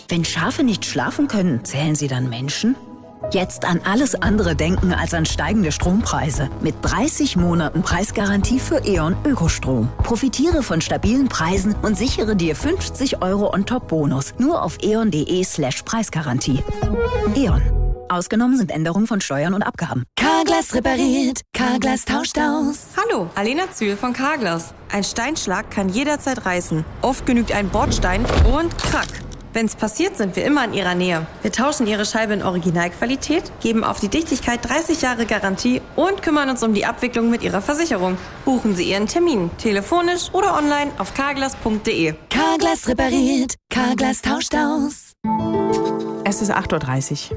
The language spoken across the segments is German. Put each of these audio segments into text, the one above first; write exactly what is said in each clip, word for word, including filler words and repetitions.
Wenn Schafe nicht schlafen können, zählen sie dann Menschen? Jetzt an alles andere denken als an steigende Strompreise. Mit dreißig Monaten Preisgarantie für E.ON Ökostrom. Profitiere von stabilen Preisen und sichere dir fünfzig Euro On-Top-Bonus. Nur auf eon.de slash Preisgarantie. E.ON. Ausgenommen sind Änderungen von Steuern und Abgaben. Carglass repariert, Carglass tauscht aus. Hallo, Alena Zühl von Carglass. Ein Steinschlag kann jederzeit reißen. Oft genügt ein Bordstein und krack. Wenn's passiert, sind wir immer in Ihrer Nähe. Wir tauschen Ihre Scheibe in Originalqualität, geben auf die Dichtigkeit dreißig Jahre Garantie und kümmern uns um die Abwicklung mit Ihrer Versicherung. Buchen Sie Ihren Termin, telefonisch oder online auf carglass punkt de. Carglass repariert, Carglass tauscht aus. Es ist acht Uhr dreißig.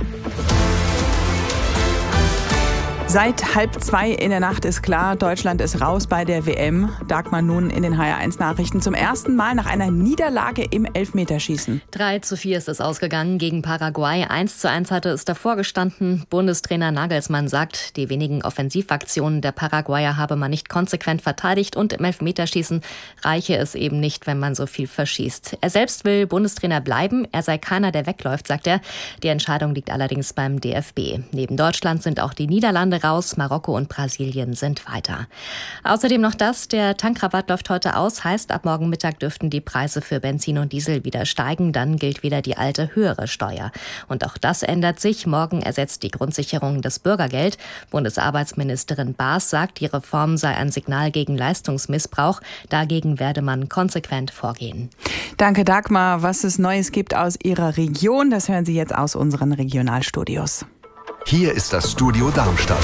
Seit halb zwei in der Nacht ist klar, Deutschland ist raus bei der W M. Dagmar nun in den H R eins Nachrichten zum ersten Mal nach einer Niederlage im Elfmeterschießen. drei zu vier ist es ausgegangen gegen Paraguay. eins zu eins hatte es davor gestanden. Bundestrainer Nagelsmann sagt, die wenigen Offensivaktionen der Paraguayer habe man nicht konsequent verteidigt und im Elfmeterschießen reiche es eben nicht, wenn man so viel verschießt. Er selbst will Bundestrainer bleiben. Er sei keiner, der wegläuft, sagt er. Die Entscheidung liegt allerdings beim D F B. Neben Deutschland sind auch die Niederlande raus, Marokko und Brasilien sind weiter. Außerdem noch das, der Tankrabatt läuft heute aus, heißt ab morgen Mittag dürften die Preise für Benzin und Diesel wieder steigen, dann gilt wieder die alte höhere Steuer. Und auch das ändert sich, morgen ersetzt die Grundsicherung das Bürgergeld. Bundesarbeitsministerin Baas sagt, die Reform sei ein Signal gegen Leistungsmissbrauch, dagegen werde man konsequent vorgehen. Danke Dagmar, was es Neues gibt aus Ihrer Region, das hören Sie jetzt aus unseren Regionalstudios. Hier ist das Studio Darmstadt.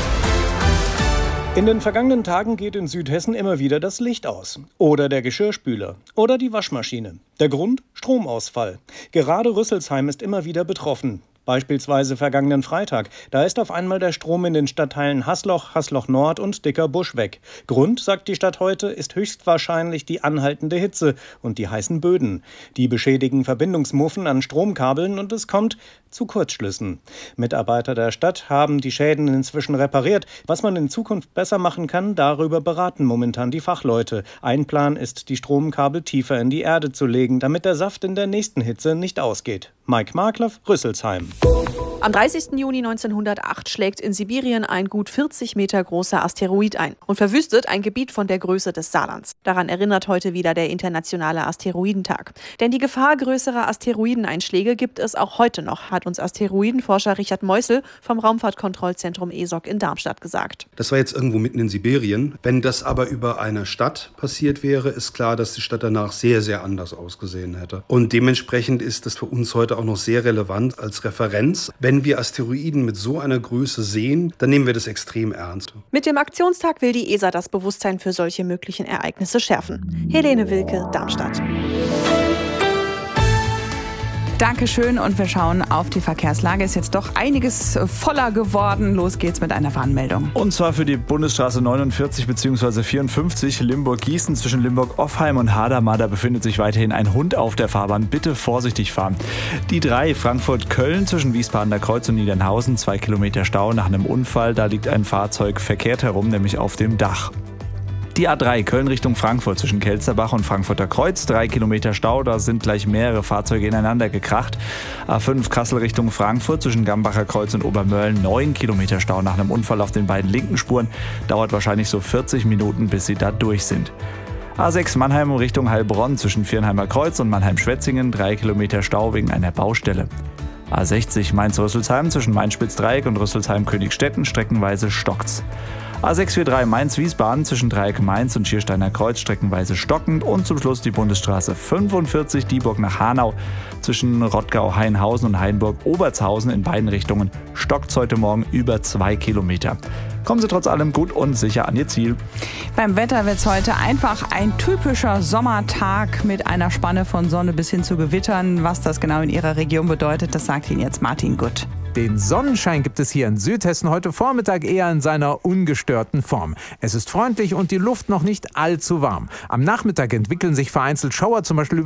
In den vergangenen Tagen geht in Südhessen immer wieder das Licht aus. Oder der Geschirrspüler. Oder die Waschmaschine. Der Grund? Stromausfall. Gerade Rüsselsheim ist immer wieder betroffen. Beispielsweise vergangenen Freitag. Da ist auf einmal der Strom in den Stadtteilen Hasloch, Hasloch Nord und Dicker Busch weg. Grund, sagt die Stadt heute, ist höchstwahrscheinlich die anhaltende Hitze und die heißen Böden. Die beschädigen Verbindungsmuffen an Stromkabeln und es kommt zu Kurzschlüssen. Mitarbeiter der Stadt haben die Schäden inzwischen repariert. Was man in Zukunft besser machen kann, darüber beraten momentan die Fachleute. Ein Plan ist, die Stromkabel tiefer in die Erde zu legen, damit der Saft in der nächsten Hitze nicht ausgeht. Mike Markloff, Rüsselsheim. Am dreißigsten Juni neunzehnhundertacht schlägt in Sibirien ein gut vierzig Meter großer Asteroid ein und verwüstet ein Gebiet von der Größe des Saarlands. Daran erinnert heute wieder der internationale Asteroidentag. Denn die Gefahr größerer Asteroideneinschläge gibt es auch heute noch, hat uns Asteroidenforscher Richard Meusel vom Raumfahrtkontrollzentrum E S O C in Darmstadt gesagt. Das war jetzt irgendwo mitten in Sibirien. Wenn das aber über eine Stadt passiert wäre, ist klar, dass die Stadt danach sehr, sehr anders ausgesehen hätte. Und dementsprechend ist das für uns heute auch noch sehr relevant als Referenz. Wenn wir Asteroiden mit so einer Größe sehen, dann nehmen wir das extrem ernst. Mit dem Aktionstag will die E S A das Bewusstsein für solche möglichen Ereignisse schärfen. Helene Wilke, Darmstadt. Dankeschön und wir schauen auf die Verkehrslage. Ist jetzt doch einiges voller geworden. Los geht's mit einer Warnmeldung. Und zwar für die Bundesstraße neunundvierzig bzw. vierundfünfzig Limburg-Gießen zwischen Limburg-Offheim und Hadamar. Da befindet sich weiterhin ein Hund auf der Fahrbahn. Bitte vorsichtig fahren. Die drei Frankfurt-Köln zwischen Wiesbadener Kreuz und Niedernhausen. Zwei Kilometer Stau nach einem Unfall. Da liegt ein Fahrzeug verkehrt herum, nämlich auf dem Dach. Die A drei Köln Richtung Frankfurt zwischen Kelsterbach und Frankfurter Kreuz. Drei Kilometer Stau, da sind gleich mehrere Fahrzeuge ineinander gekracht. A fünf Kassel Richtung Frankfurt zwischen Gambacher Kreuz und Obermölln. Neun Kilometer Stau nach einem Unfall auf den beiden linken Spuren. Dauert wahrscheinlich so vierzig Minuten, bis sie da durch sind. A sechs Mannheim Richtung Heilbronn zwischen Viernheimer Kreuz und Mannheim-Schwetzingen. Drei Kilometer Stau wegen einer Baustelle. A sechzig Mainz-Rüsselsheim zwischen Mainz-Spitzdreieck und Rüsselsheim-Königstetten. Streckenweise stockt's. A sechs vier drei Mainz-Wiesbaden zwischen Dreieck Mainz und Schiersteiner Kreuz streckenweise stockend und zum Schluss die Bundesstraße fünfundvierzig Dieburg nach Hanau zwischen Rottgau-Hainhausen und Hainburg-Obertshausen in beiden Richtungen stockt's heute Morgen über zwei Kilometer. Kommen Sie trotz allem gut und sicher an Ihr Ziel. Beim Wetter wird es heute einfach ein typischer Sommertag mit einer Spanne von Sonne bis hin zu Gewittern. Was das genau in Ihrer Region bedeutet, das sagt Ihnen jetzt Martin Gutt. Den Sonnenschein gibt es hier in Südhessen heute Vormittag eher in seiner ungestörten Form. Es ist freundlich und die Luft noch nicht allzu warm. Am Nachmittag entwickeln sich vereinzelt Schauer, zum Beispiel über